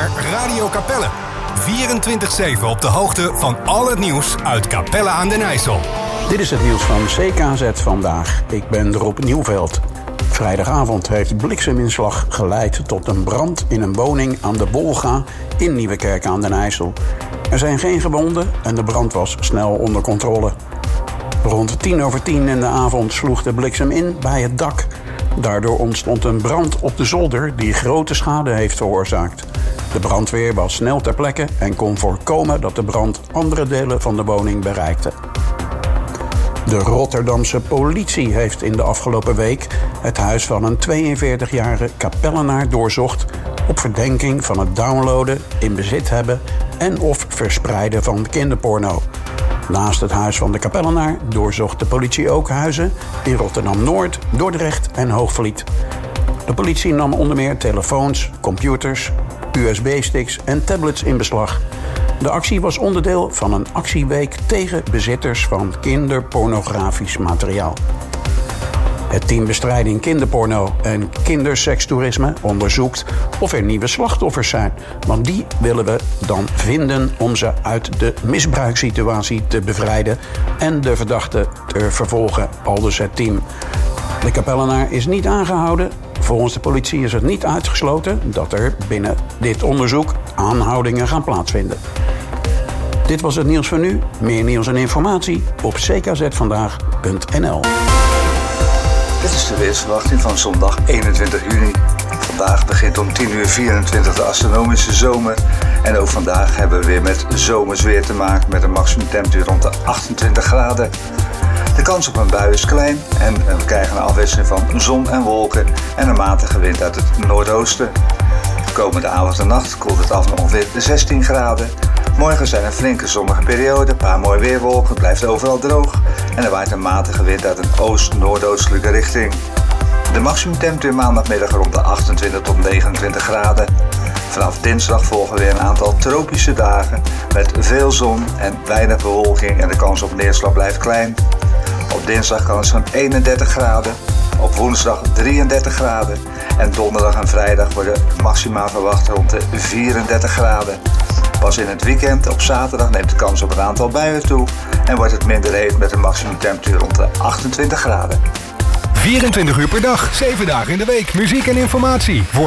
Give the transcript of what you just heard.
naar Radio Capelle. 24/7 op de hoogte van al het nieuws uit Capelle aan den IJssel. Dit is het nieuws van CKZ vandaag. Ik ben Rob Nieuwveld. Vrijdagavond heeft blikseminslag geleid tot een brand in een woning aan de Wolga in Nieuwekerk aan den IJssel. Er zijn geen gewonden en de brand was snel onder controle. Rond 10:10 in de avond sloeg de bliksem in bij het dak. Daardoor ontstond een brand op de zolder die grote schade heeft veroorzaakt. De brandweer was snel ter plekke en kon voorkomen dat de brand andere delen van de woning bereikte. De Rotterdamse politie heeft in de afgelopen week het huis van een 42-jarige Capellenaar doorzocht op verdenking van het downloaden, in bezit hebben en of verspreiden van kinderporno. Naast het huis van de Capellenaar doorzocht de politie ook huizen in Rotterdam-Noord, Dordrecht en Hoogvliet. De politie nam onder meer telefoons, computers, USB-sticks en tablets in beslag. De actie was onderdeel van een actieweek tegen bezitters van kinderpornografisch materiaal. Het team bestrijding kinderporno en kindersekstoerisme onderzoekt of er nieuwe slachtoffers zijn. Want die willen we dan vinden om ze uit de misbruikssituatie te bevrijden en de verdachte te vervolgen, aldus het team. De Capellenaar is niet aangehouden. Volgens de politie is het niet uitgesloten dat er binnen dit onderzoek aanhoudingen gaan plaatsvinden. Dit was het nieuws van nu. Meer nieuws en informatie op ckzvandaag.nl. Dit is de weersverwachting van zondag 21 juni. Vandaag begint om 10:24 de astronomische zomer. En ook vandaag hebben we weer met zomers weer te maken met een maximumtemperatuur rond de 28 graden. De kans op een bui is klein en we krijgen een afwisseling van zon en wolken en een matige wind uit het noordoosten. De komende avond en nacht koelt het af naar ongeveer 16 graden. Morgen zijn er flinke zonnige perioden, een paar mooie weerwolken, het blijft overal droog en er waait een matige wind uit een oost-noordoostelijke richting. De maximumtemperatuur maandagmiddag rond de 28 tot 29 graden. Vanaf dinsdag volgen weer een aantal tropische dagen met veel zon en weinig bewolking en de kans op neerslag blijft klein. Op dinsdag kan het zo'n 31 graden, op woensdag 33 graden en donderdag en vrijdag worden maximaal verwacht rond de 34 graden. Pas in het weekend op zaterdag neemt de kans op een aantal buien toe en wordt het minder heet met een maximumtemperatuur rond de 28 graden. 24 uur per dag, 7 dagen in de week. Muziek en informatie.